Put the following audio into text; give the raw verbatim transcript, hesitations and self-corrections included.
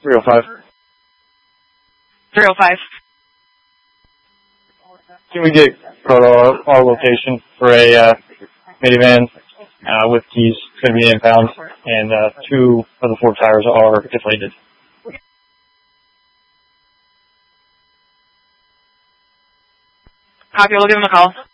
three oh five. three oh five. Can we get our, our location for a uh, minivan uh, with keys? It's going to be impound, and uh, two of the four tires are deflated. Copy, we'll give him a call.